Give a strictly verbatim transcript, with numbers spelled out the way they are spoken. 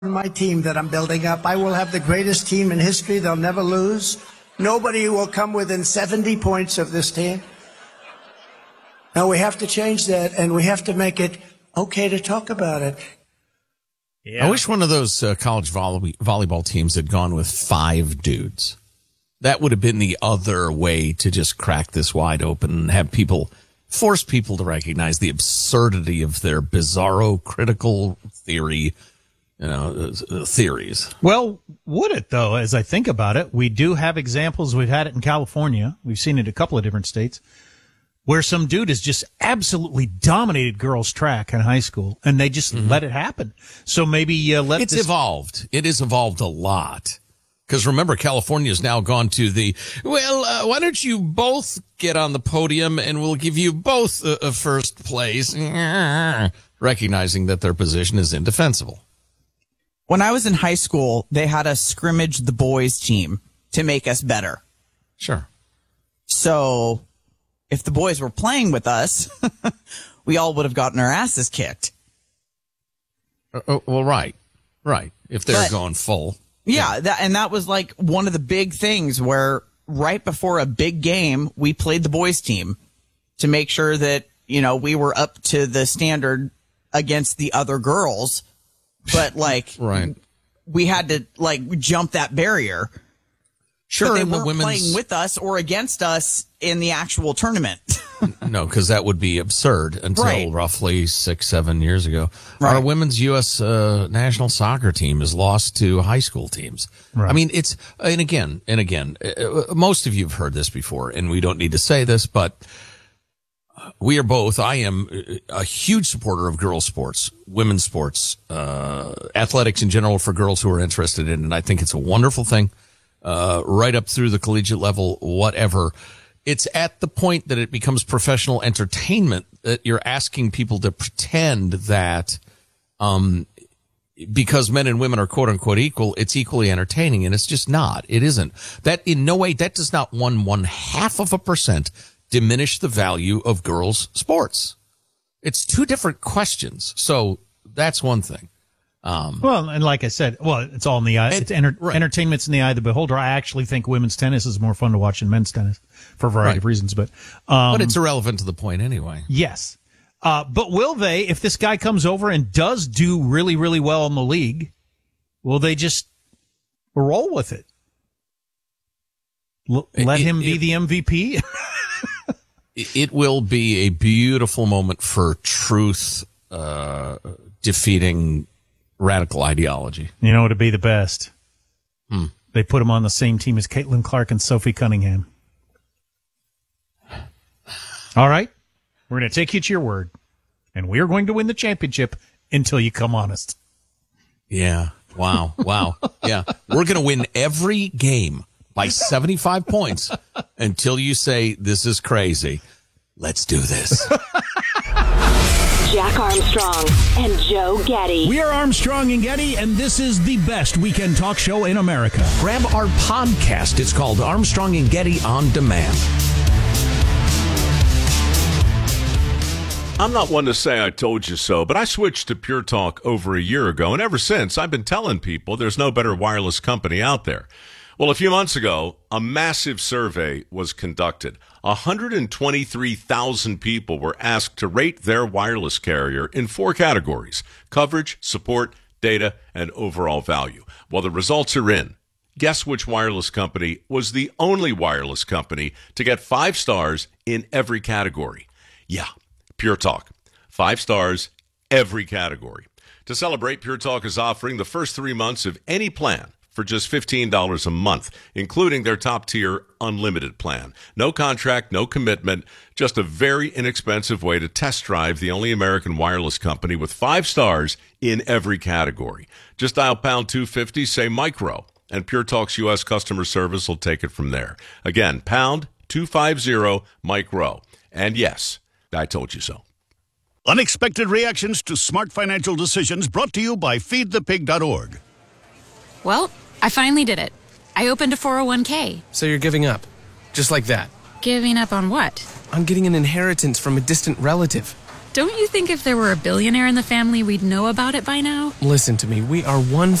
my team that I'm building up. I will have the greatest team in history. They'll never lose. Nobody will come within seventy points of this team. Now we have to change that, and we have to make it okay to talk about it. Yeah. I wish one of those uh, college volley- volleyball teams had gone with five dudes. That would have been the other way to just crack this wide open and have people, force people to recognize the absurdity of their bizarro critical theory, you know, uh, theories. Well, would it, though, as I think about it? We do have examples. We've had it in California. We've seen it in a couple of different states where some dude has just absolutely dominated girls' track in high school, and they just mm-hmm. let it happen. So maybe uh, let It's this- evolved. It has evolved a lot. Because remember, California's now gone to the, well, uh, why don't you both get on the podium and we'll give you both a, a first place, recognizing that their position is indefensible. When I was in high school, they had us scrimmage the boys team to make us better. Sure. So if the boys were playing with us, we all would have gotten our asses kicked. Uh, well, right. Right. If they're But- going full. Yeah, that, and that was like one of the big things where right before a big game, we played the boys team to make sure that, you know, we were up to the standard against the other girls. But like, right. we had to like jump that barrier. Sure, but they and the weren't women's playing with us or against us in the actual tournament. No, because that would be absurd until Right. roughly six, seven years ago. Right. Our women's U S uh, national soccer team has lost to high school teams. Right. I mean, it's, and again, and again, uh, most of you have heard this before, and we don't need to say this, but we are both, I am a huge supporter of girls' sports, women's sports, uh, athletics in general for girls who are interested in it, and I think it's a wonderful thing. Uh, right up through the collegiate level, whatever. It's at the point that it becomes professional entertainment that you're asking people to pretend that, um, because men and women are quote unquote equal, it's equally entertaining. And it's just not. It isn't. That in no way, that does not one one half of a percent diminish the value of girls' sports. It's two different questions. So that's one thing. Um, well, and like I said, well, it's all in the eye. And- It's enter- right. entertainment's in the eye of the beholder. I actually think women's tennis is more fun to watch than men's tennis for a variety Right. of reasons. But, um, but it's irrelevant to the point anyway. yes. Uh, but will they, if this guy comes over and does do really, really well in the league, will they just roll with it? L- let It- him be it- the M V P? It will be a beautiful moment for truth, uh, defeating radical ideology. You know what would be the best? Hmm. They put him on the same team as Caitlin Clark and Sophie Cunningham. All right. We're going to take you at your word. And we are going to win the championship until you come honest. Yeah. Wow. Wow. Yeah. We're going to win every game by seventy-five points until you say this is crazy. Let's do this. Jack Armstrong and Joe Getty. We are Armstrong and Getty, and this is the best weekend talk show in America. Grab our podcast. It's called Armstrong and Getty On Demand. I'm not one to say I told you so, but I switched to Pure Talk over a year ago, and ever since, I've been telling people there's no better wireless company out there. Well, a few months ago, a massive survey was conducted. one hundred twenty-three thousand people were asked to rate their wireless carrier in four categories: coverage, support, data, and overall value. Well, the results are in. Guess which wireless company was the only wireless company to get five stars in every category? Yeah, Pure Talk. Five stars, every category. To celebrate, Pure Talk is offering the first three months of any plan for just fifteen dollars a month, including their top-tier unlimited plan. No contract, no commitment, just a very inexpensive way to test drive the only American wireless company with five stars in every category. Just dial pound two fifty, say micro, and Pure Talk's U S customer service will take it from there. Again, pound two fifty, micro. And yes, I told you so. Unexpected reactions to smart financial decisions brought to you by feed the pig dot org. Well, I finally did it. I opened a four oh one k. So you're giving up? Just like that? Giving up on what? On getting an inheritance from a distant relative. Don't you think if there were a billionaire in the family, we'd know about it by now? Listen to me. We are one